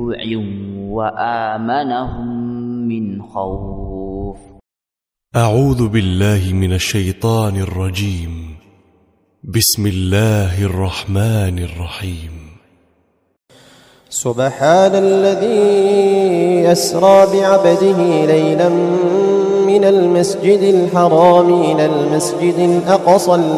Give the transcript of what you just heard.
جوع وآمنهم من خوف. أعوذ بالله من الشيطان الرجيم. بسم الله الرحمن الرحيم. سبحان الذي أسرى بعبده ليلا من المسجد الحرام إلى المسجد الأقصى